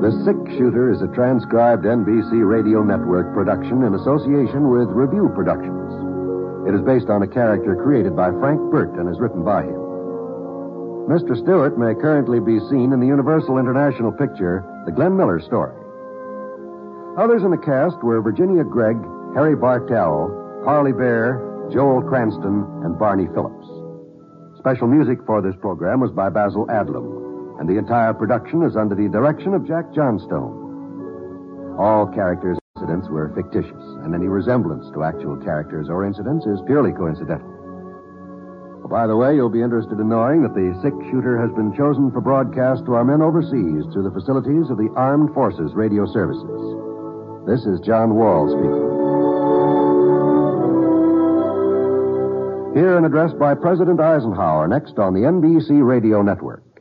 The Sick Shooter is a transcribed NBC Radio Network production in association with Review Productions. It is based on a character created by Frank Burt and is written by him. Mr. Stewart may currently be seen in the Universal International picture, The Glenn Miller Story. Others in the cast were Virginia Gregg, Harry Bartell, Parley Bear, Joel Cranston, and Barney Phillips. Special music for this program was by Basil Adlam, and the entire production is under the direction of Jack Johnstone. All characters' incidents were fictitious, and any resemblance to actual characters or incidents is purely coincidental. Well, by the way, you'll be interested in knowing that the Sick Shooter has been chosen for broadcast to our men overseas through the facilities of the Armed Forces Radio Services. This is John Wall speaking. Here an address by President Eisenhower, next on the NBC Radio Network.